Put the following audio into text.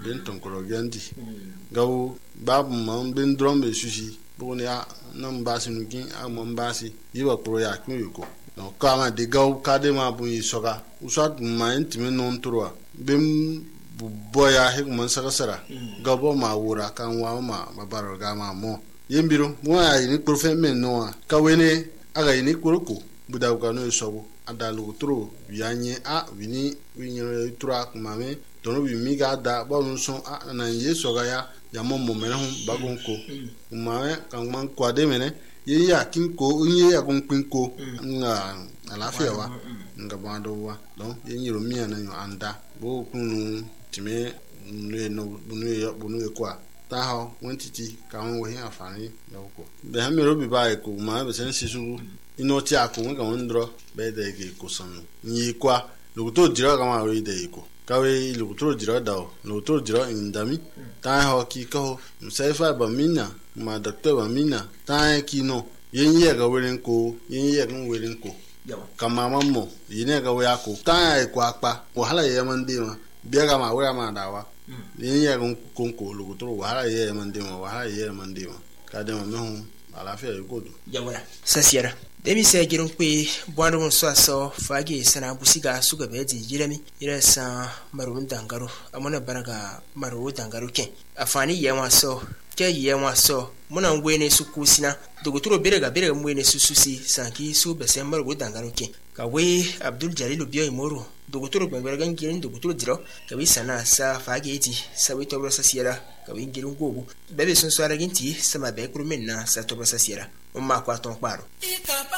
benton korogendi gaw babu man ben drombe sushi boni ya nan basi nukin amon basi yiba pro ya kun yuko no kama de gaw kade ma bu yisoga usat ma intime non troa bem boya hek man sara gabo ma wura kan wa ma babaro ga ma mo yembiro mo ya ni profe men no ka wene aga ni kuroko budaw ka no sobo adalu tro yanye a wini winyo tura kumame tono bi miga da ba nso na yeso ga ya mo mena hu bagonko kumame kan man kwade mene ye ya kinko nye ya gonpinko nga alafia wa nga bando wa don ye nyiro mia na yo anda bo kunu time bunu kwa ta ha wantiti kan wo hin afani loko be ha mero bi ba ko ma be sen sisu ino ti ako nga wondro be de ge ko sanu ni kwa luguto dira ga ma ri de ko kawe luguto dira dawo luguto dira indami ta ha ki ko msaifa ba mina ma doctor ba mina ta ki no yenye ga werin ko yenye ga werin ko kama mammo yine ga waya ko ta ya kwa pa wahala ye mande ma biya ga ma waya ma dawa yenye ga konko luguto wahala ye mande ma ka de ma mehu alafia yugodo yawara sasiera demi se girin kwe bwandu so fage sana busiga suga beji jirami ira sa marun dangaro amona baraga maru dangaro ke afani yewa so ke yewa so muna ngwene su kusina dogotoro berega mwene sususi sanki su bese maru dangaro ke kawe Abdul Jalil biyo imoro dogotoro gbangberga ngirin dogotoro diro kawe sana sa fage eti sawi tobro sasiera kawe ngirin gogo bebe sun swara ginti sama be kurumen na sa tobro sasiera umma kwa ton kparo